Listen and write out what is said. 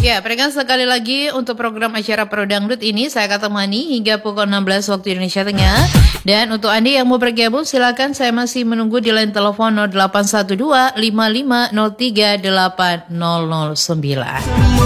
Ya, berikan sekali lagi untuk program acara Pro Dangdut ini saya akan temani hingga pukul 16 waktu Indonesia Tengah. Dan untuk Anda yang mau bergabung silakan, saya masih menunggu di line telepon 0812 5503 8009.